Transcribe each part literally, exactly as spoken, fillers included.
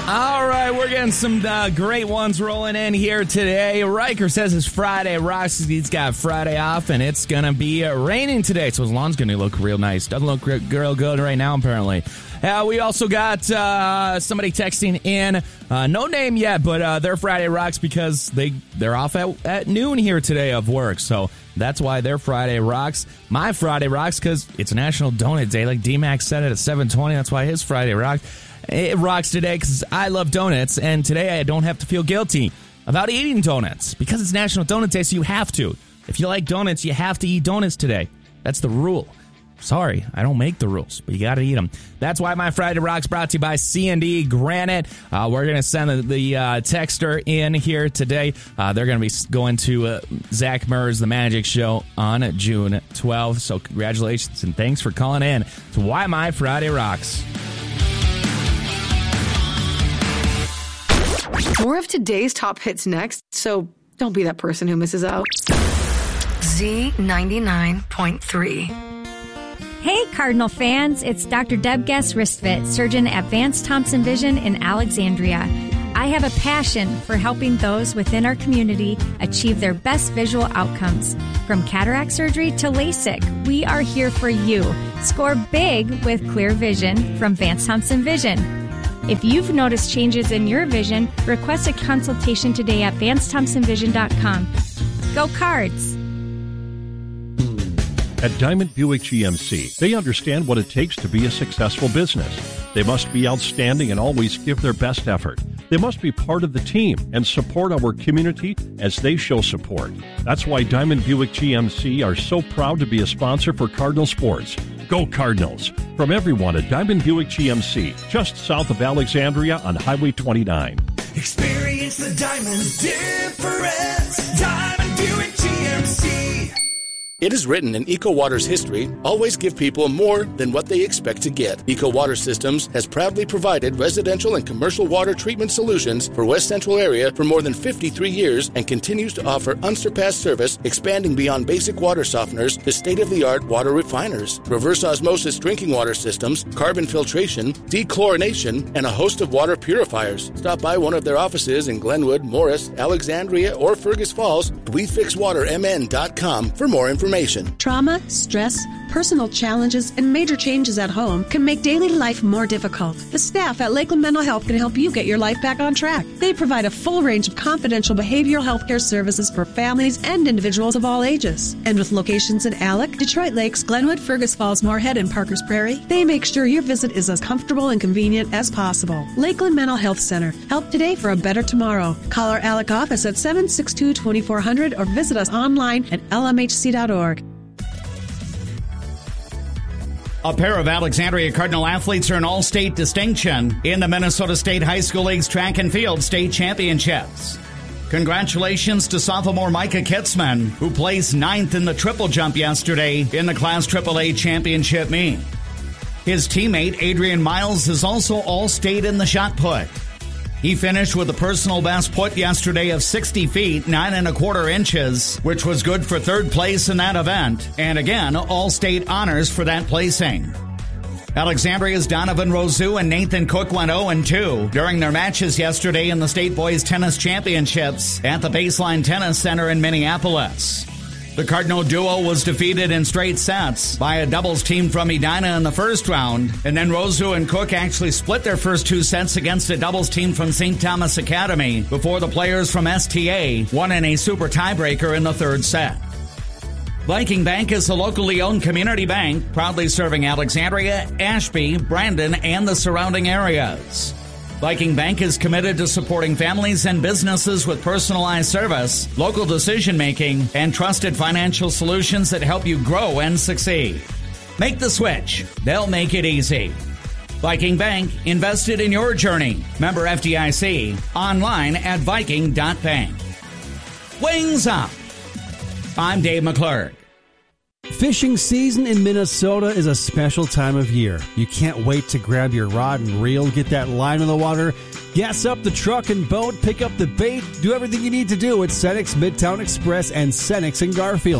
All right, we're getting some uh, great ones rolling in here today. Riker says it's Friday. Ross, he's got Friday off, and it's going to be uh, raining today, so his lawn's going to look real nice. Doesn't look real good right now, apparently. Uh, we also got uh, somebody texting in, uh, no name yet, but uh, their Friday rocks because they, they're off at, at noon here today of work, so that's why their Friday rocks. My Friday rocks because it's National Donut Day, like D-Max said it at seven twenty. That's why his Friday rocks. It rocks today because I love donuts, and today I don't have to feel guilty about eating donuts because it's National Donut Day, so you have to. If you like donuts, you have to eat donuts today. That's the rule. Sorry, I don't make the rules, but you got to eat them. That's why my Friday Rocks brought to you by C and D Granite. Uh, we're going to send the, the uh, texter in here today. Uh, they're going to be going to uh, Zach Murs, the Magic Show, on June twelfth. So congratulations and thanks for calling in to Why My Friday Rocks. More of today's top hits next, so don't be that person who misses out. Z ninety-nine point three. Hey, Cardinal fans, it's Doctor Deb Guest-Ristvit, surgeon at Vance Thompson Vision in Alexandria. I have a passion for helping those within our community achieve their best visual outcomes. From cataract surgery to LASIK, we are here for you. Score big with clear vision from Vance Thompson Vision. If you've noticed changes in your vision, request a consultation today at vance thompson vision dot com. Go Cards! At Diamond Buick G M C, they understand what it takes to be a successful business. They must be outstanding and always give their best effort. They must be part of the team and support our community as they show support. That's why Diamond Buick G M C are so proud to be a sponsor for Cardinal Sports. Go Cardinals! From everyone at Diamond Buick G M C, just south of Alexandria on Highway twenty-nine. Experience the Diamond difference. Diamond Buick G M C. It is written in EcoWater's history, always give people more than what they expect to get. EcoWater Systems has proudly provided residential and commercial water treatment solutions for West Central area for more than fifty-three years and continues to offer unsurpassed service, expanding beyond basic water softeners to state-of-the-art water refiners, reverse osmosis drinking water systems, carbon filtration, dechlorination, and a host of water purifiers. Stop by one of their offices in Glenwood, Morris, Alexandria, or Fergus Falls at we fix water m n dot com for more information. Trauma, stress, personal challenges, and major changes at home can make daily life more difficult. The staff at Lakeland Mental Health can help you get your life back on track. They provide a full range of confidential behavioral health care services for families and individuals of all ages. And with locations in Alec, Detroit Lakes, Glenwood, Fergus Falls, Moorhead, and Parkers Prairie, they make sure your visit is as comfortable and convenient as possible. Lakeland Mental Health Center. Help today for a better tomorrow. Call our Alec office at seven six two, two four zero zero or visit us online at l m h c dot org. A pair of Alexandria Cardinal athletes earn all-state distinction in the Minnesota State High School League's Track and Field State Championships. Congratulations to sophomore Micah Kitzman, who placed ninth in the triple jump yesterday in the Class triple A championship meet. His teammate Adrian Miles is also all-state in the shot put. He finished with a personal best put yesterday of sixty feet, nine and a quarter inches, which was good for third place in that event. And again, all-state honors for that placing. Alexandria's Donovan Rosu and Nathan Cook went oh and two during their matches yesterday in the State Boys Tennis Championships at the Baseline Tennis Center in Minneapolis. The Cardinal duo was defeated in straight sets by a doubles team from Edina in the first round, and then Rosu and Cook actually split their first two sets against a doubles team from Saint Thomas Academy before the players from S T A won in a super tiebreaker in the third set. Viking Bank is a locally owned community bank, proudly serving Alexandria, Ashby, Brandon, and the surrounding areas. Viking Bank is committed to supporting families and businesses with personalized service, local decision-making, and trusted financial solutions that help you grow and succeed. Make the switch. They'll make it easy. Viking Bank, invested in your journey. Member F D I C. Online at viking dot bank. Wings up. I'm Dave McClurg. Fishing season in Minnesota is a special time of year. You can't wait to grab your rod and reel, get that line in the water, gas up the truck and boat, pick up the bait, do everything you need to do at Cenex Midtown Express and Cenex in Garfield.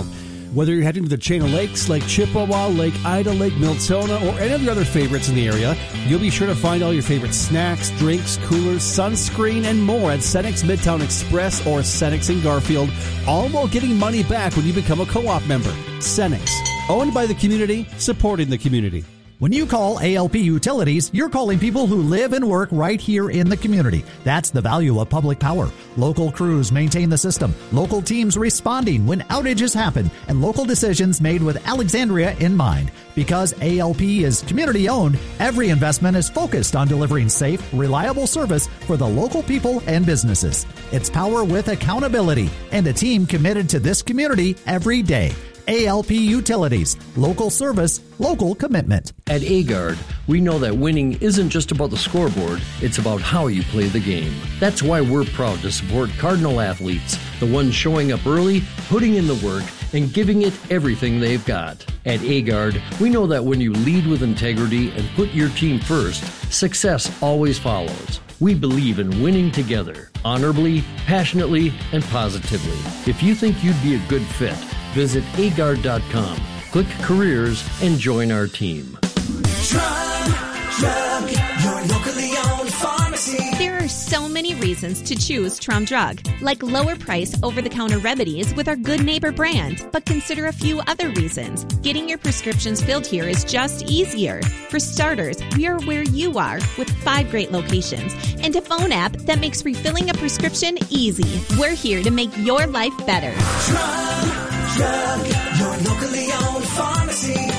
Whether you're heading to the chain of lakes, Lake Chippewa, Lake Ida, Lake Miltona, or any of the other favorites in the area, you'll be sure to find all your favorite snacks, drinks, coolers, sunscreen, and more at Cenex Midtown Express or Cenex in Garfield, all while getting money back when you become a co-op member. Cenex, owned by the community, supporting the community. When you call A L P Utilities, you're calling people who live and work right here in the community. That's the value of public power. Local crews maintain the system, local teams responding when outages happen, and local decisions made with Alexandria in mind. Because A L P is community-owned, every investment is focused on delivering safe, reliable service for the local people and businesses. It's power with accountability and a team committed to this community every day. A L P Utilities, local service, local commitment. At Agard, we know that winning isn't just about the scoreboard, it's about how you play the game. That's why we're proud to support Cardinal athletes, the ones showing up early, putting in the work, and giving it everything they've got. At Agard, we know that when you lead with integrity and put your team first, success always follows. We believe in winning together, honorably, passionately, and positively. If you think you'd be a good fit, visit agard dot com, click careers, and join our team. Drug, drug, your locally owned pharmacy. There are so many reasons to choose Trum Drug, like lower price over-the-counter remedies with our Good Neighbor brand. But consider a few other reasons. Getting your prescriptions filled here is just easier. For starters, we are where you are with five great locations and a phone app that makes refilling a prescription easy. We're here to make your life better. Drug, drug, your locally owned pharmacy.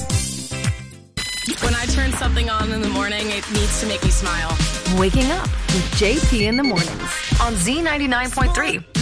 When I turn something on in the morning, it needs to make me smile. Waking up with J P in the mornings on Z ninety-nine point three.